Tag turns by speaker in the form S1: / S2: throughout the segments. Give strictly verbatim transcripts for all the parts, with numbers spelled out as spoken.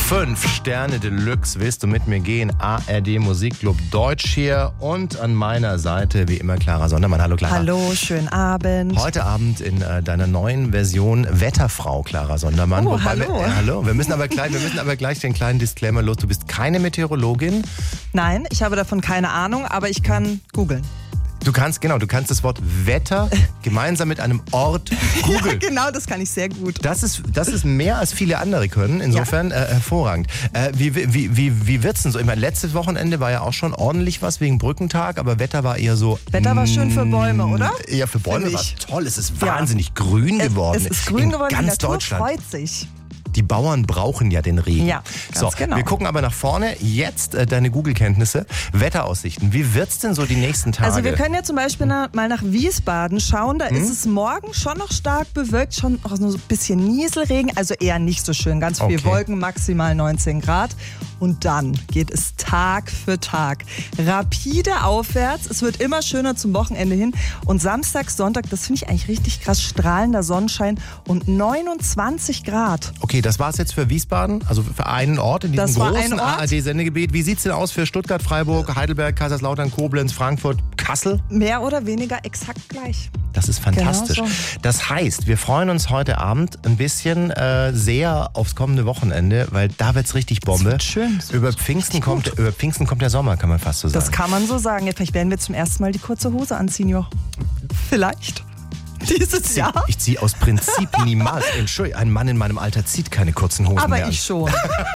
S1: Fünf Sterne Deluxe, willst du mit mir gehen? A R D Musikclub Deutsch hier und an meiner Seite wie immer Clara Sondermann. Hallo Clara.
S2: Hallo, schönen Abend.
S1: Heute Abend in äh, deiner neuen Version Wetterfrau Clara Sondermann.
S2: Oh,
S1: Wobei
S2: hallo.
S1: Wir, äh, hallo. Wir müssen aber gleich, wir müssen aber gleich den kleinen Disclaimer los. Du bist keine Meteorologin.
S2: Nein, ich habe davon keine Ahnung, aber ich kann googeln.
S1: Du kannst, genau, du kannst das Wort Wetter gemeinsam mit einem Ort googeln.
S2: Ja, genau, das kann ich sehr gut.
S1: Das ist, das ist mehr als viele andere können, insofern ja. äh, hervorragend. Äh, wie wie, wie, wie wird's denn so? Ich meine, letztes Wochenende war ja auch schon ordentlich was wegen Brückentag, aber Wetter war eher so...
S2: Wetter war schön für Bäume, oder?
S1: Ja, für Bäume war es toll. Es ist wahnsinnig ja. grün geworden.
S2: Es, es ist grün
S1: in
S2: geworden,
S1: ganz
S2: die Natur
S1: Deutschland.
S2: freut sich.
S1: Die Bauern brauchen ja den Regen.
S2: Ja, ganz
S1: so,
S2: genau.
S1: Wir gucken aber nach vorne. Jetzt äh, deine Google-Kenntnisse. Wetteraussichten. Wie wird's denn so die nächsten Tage?
S2: Also wir können ja zum Beispiel na, mal nach Wiesbaden schauen. Da hm? ist es morgen schon noch stark bewölkt. Schon auch so ein bisschen Nieselregen. Also eher nicht so schön. Ganz viel
S1: okay.
S2: Wolken, maximal neunzehn Grad. Und dann geht es Tag für Tag rapide aufwärts. Es wird immer schöner zum Wochenende hin. Und Samstag, Sonntag, das finde ich eigentlich richtig krass, strahlender Sonnenschein und neunundzwanzig Grad.
S1: Okay, das war's jetzt für Wiesbaden, also für einen Ort in diesem
S2: Das war
S1: großen
S2: ein Ort.
S1: A R D-Sendegebiet. Wie sieht's denn aus für Stuttgart, Freiburg, Heidelberg, Kaiserslautern, Koblenz, Frankfurt, Kassel?
S2: Mehr oder weniger exakt gleich.
S1: Das ist fantastisch.
S2: Genau so.
S1: Das heißt, wir freuen uns heute Abend ein bisschen äh, sehr aufs kommende Wochenende, weil da wird's richtig Bombe.
S2: Das wird schön. Das
S1: Über
S2: wird
S1: Pfingsten kommt, über Pfingsten kommt der Sommer, kann man fast so sagen.
S2: Das kann man so sagen. Ja, vielleicht werden wir zum ersten Mal die kurze Hose anziehen, jo. Vielleicht. Dieses Jahr.
S1: Ich ziehe aus Prinzip niemals. Entschuldigung, ein Mann in meinem Alter zieht keine kurzen Hosen
S2: Aber
S1: mehr an.
S2: ich schon.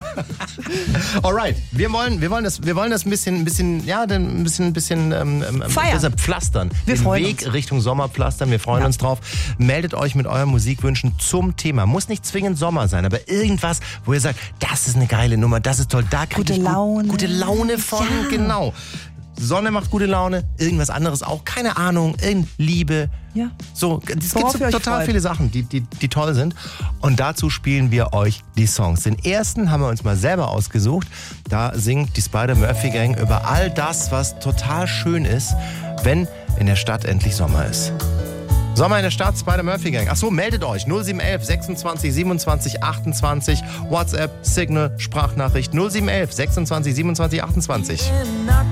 S1: Alright, wir wollen, wir wollen das, wir wollen das ein bisschen, ein bisschen, ja, ein bisschen, ein bisschen ähm,
S2: Feiern.
S1: deshalb pflastern.
S2: Wir
S1: Den
S2: freuen
S1: Weg
S2: uns.
S1: Richtung Sommer pflastern. Wir freuen
S2: Ja.
S1: uns drauf. Meldet euch mit euren Musikwünschen zum Thema. Muss nicht zwingend Sommer sein, aber irgendwas, wo ihr sagt, das ist eine geile Nummer, das ist toll, da kriege
S2: Gute
S1: ich gut,
S2: Laune.
S1: gute Laune von.
S2: Ja.
S1: Genau. Sonne macht gute Laune, irgendwas anderes auch, keine Ahnung, irgend Liebe.
S2: Ja.
S1: So, es
S2: Worauf
S1: gibt
S2: ihr
S1: so
S2: euch
S1: total
S2: freut.
S1: viele Sachen, die, die, die toll sind. Und dazu spielen wir euch die Songs. Den ersten haben wir uns mal selber ausgesucht. Da singt die Spider-Murphy-Gang über all das, was total schön ist, wenn in der Stadt endlich Sommer ist. Sommer in der Stadt, Spider-Murphy-Gang. Achso, meldet euch. null sieben eins eins sechsundzwanzig siebenundzwanzig achtundzwanzig. WhatsApp, Signal, Sprachnachricht null sieben eins eins sechsundzwanzig siebenundzwanzig achtundzwanzig.